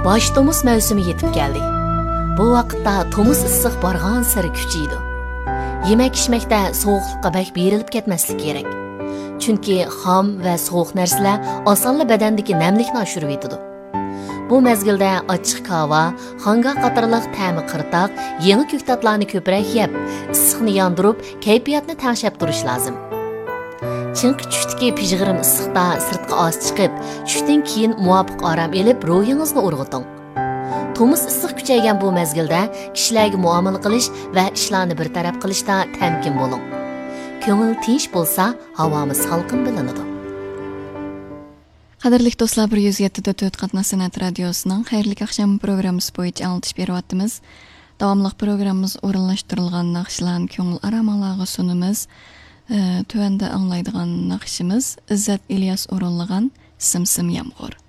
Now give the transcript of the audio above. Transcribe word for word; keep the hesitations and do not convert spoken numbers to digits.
Bosh tomus mavsumi yetib keldi. Bu vaqtda tomus issiq borgan sari kuchaydi. Yemek-ichmekda sovuqlikqa bak berilib ketmaslik kerak. Chunki xom va sovuq narsalar osonla badandagi namlikni oshirib yetadi. Bu mezgilda ochiq kava, xanga qatorliq ta'mi qirtoq, yangi ko'ktatlarni ko'proq yeb, issiqni yondirib, kayfiyatni tangshab turish lozim. Chunki tushdagi pijg'irim issiqda sirtqa oz chiqib, tushdan keyin muvofiq orom elib, ruhingizni urg'iting. Tomus issiq kuchaygan bu mezgilda kishilarga muomala qilish va ishlarni bir taraf qilishda tamkin bo'ling. Ko'ngil tinch bo'lsa, havomiz salqin bilinadi. Qadrli do'stlar, bir yuz yetti nuqta to'rt Qatnoq san'at radiosining xayrli axsham programmasi bo'yicha anglitish beryapmiz. Davomli programmamiz o'rinlashtirilgan naqshlarni ko'ngil aramoqlarga sunamiz. Tuvanda anglaydigan naqshimiz Izzat Ilyos o'rinlagan Simsim Yomg'ir.